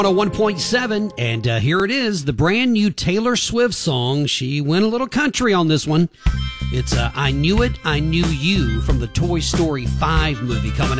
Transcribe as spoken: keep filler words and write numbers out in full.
one oh one point seven, and uh, here it is, the brand new Taylor Swift song. She went a little country on this one. It's uh, I Knew It, I Knew You from the Toy Story five movie coming out.